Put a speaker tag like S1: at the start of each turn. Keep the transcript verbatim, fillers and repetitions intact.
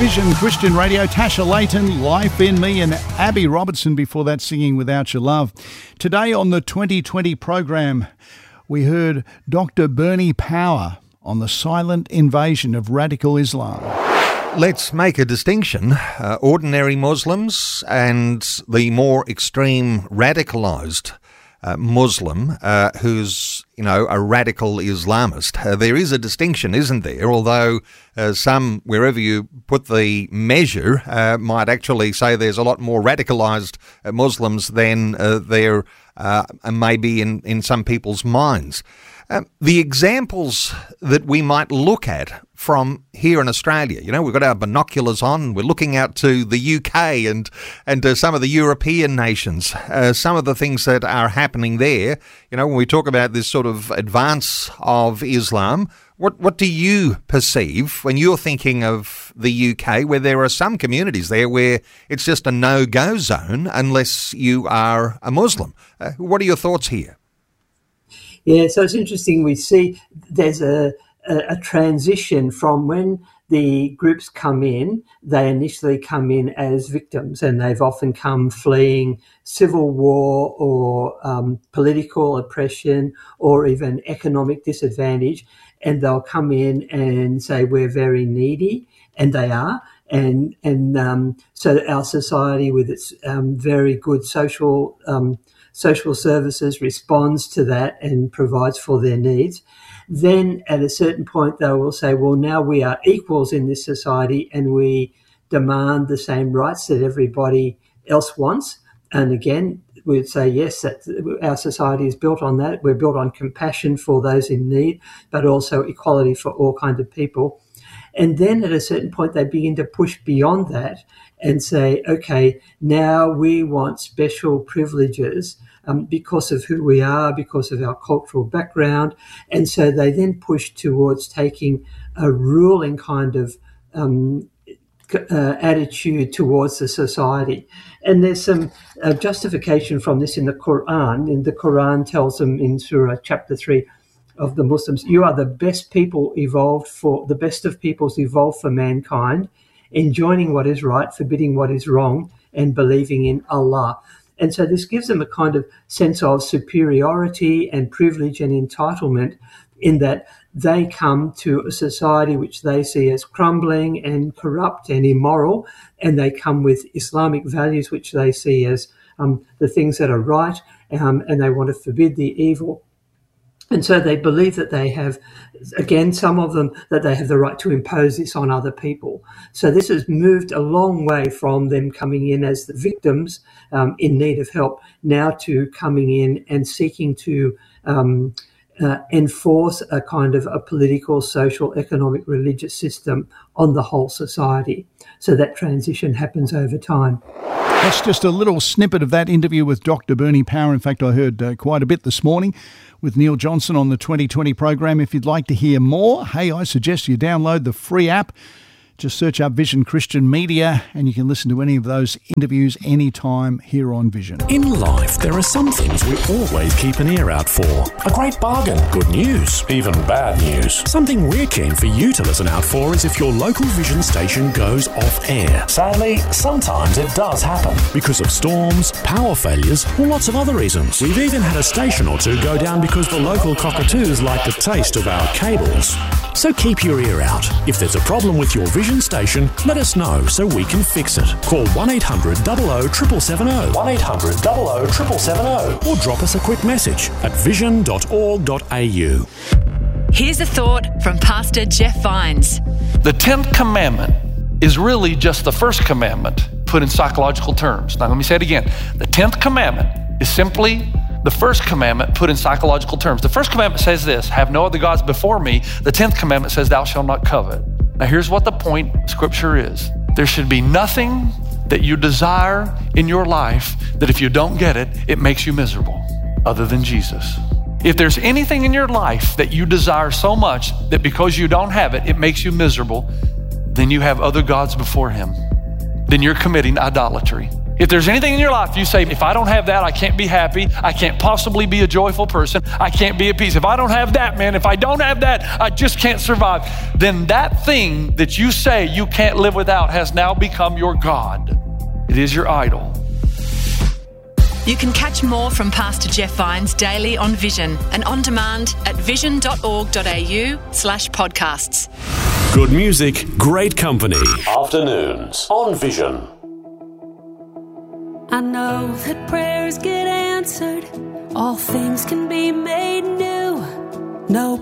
S1: Vision Christian Radio, Tasha Layton, Life in Me, and Abby Robertson before that, Singing Without Your Love. Today on the twenty twenty program, we heard Doctor Bernie Power on the silent invasion of radical Islam.
S2: Let's make a distinction. Uh, ordinary Muslims and the more extreme radicalised uh, Muslim uh, who's, you know, a radical Islamist. Uh, there is a distinction, isn't there? Although uh, some, wherever you put the measure, uh, might actually say there's a lot more radicalised uh, Muslims than uh, there uh, may be in, in some people's minds. Um, the examples that we might look at from here in Australia, you know, we've got our binoculars on, we're looking out to the U K and and uh, some of the European nations, uh, some of the things that are happening there. You know, when we talk about this sort of advance of Islam, what what do you perceive when you're thinking of the U K, where there are some communities there where it's just a no-go zone unless you are a Muslim? Uh, what are your thoughts here?
S3: Yeah, so it's interesting. We see there's a, a, a transition from when the groups come in, they initially come in as victims, and they've often come fleeing civil war or um, political oppression or even economic disadvantage, and they'll come in and say, we're very needy, and they are. And and um, so our society, with its um, very good social um social services, responds to that and provides for their needs. Then at a certain point, they will say, well, now we are equals in this society and we demand the same rights that everybody else wants. And again, we'd say, yes, that our society is built on that. We're built on compassion for those in need, but also equality for all kinds of people. And then at a certain point, they begin to push beyond that and say, okay, now we want special privileges um, because of who we are, because of our cultural background. And so they then push towards taking a ruling kind of um, uh, attitude towards the society. And there's some uh, justification from this in the Quran. And the Quran tells them in Surah chapter three, of the Muslims, you are the best people evolved for, the best of peoples evolved for mankind, enjoining what is right, forbidding what is wrong, and believing in Allah. And so this gives them a kind of sense of superiority and privilege and entitlement, in that they come to a society which they see as crumbling and corrupt and immoral, and they come with Islamic values which they see as um, the things that are right, um, and they want to forbid the evil. And so they believe that they have, again, some of them, that they have the right to impose this on other people. So this has moved a long way from them coming in as the victims um, in need of help, now to coming in and seeking to um, uh, enforce a kind of a political, social, economic, religious system on the whole society. So that transition happens over time.
S1: That's just a little snippet of that interview with Doctor Bernie Power. In fact, I heard uh, quite a bit this morning with Neil Johnson on the twenty twenty program. If you'd like to hear more, hey, I suggest you download the free app. Just search up Vision Christian Media and you can listen to any of those interviews anytime here on Vision.
S4: In life, there are some things we always keep an ear out for. A great bargain, good news, even bad news. Something we're keen for you to listen out for is if your local Vision station goes off air. Sadly, sometimes it does happen. Because of storms, power failures, or lots of other reasons. We've even had a station or two go down because the local cockatoos like the taste of our cables. So keep your ear out. If there's a problem with your Vision station, let us know so we can fix it. Call one eight hundred, double oh, seven seven seven oh, one eight hundred, double oh, seven seven seven oh, or drop us a quick message at vision dot org dot a u.
S5: Here's a thought from Pastor Jeff Vines.
S6: The tenth commandment is really just the first commandment put in psychological terms. Now let me say it again. The tenth commandment is simply the first commandment put in psychological terms. The first commandment says this, have no other gods before me. The tenth commandment says, thou shalt not covet. Now here's what the point of Scripture is. There should be nothing that you desire in your life that if you don't get it, it makes you miserable, other than Jesus. If there's anything in your life that you desire so much that because you don't have it, it makes you miserable, then you have other gods before him. Then you're committing idolatry. If there's anything in your life you say, if I don't have that, I can't be happy. I can't possibly be a joyful person. I can't be at peace. If I don't have that, man, if I don't have that, I just can't survive. Then that thing that you say you can't live without has now become your God. It is your idol.
S5: You can catch more from Pastor Jeff Vines daily on Vision and on demand at vision.org.au slash podcasts.
S4: Good music, great company. Afternoons on Vision.
S7: I know that prayers get answered. All things can be made new. No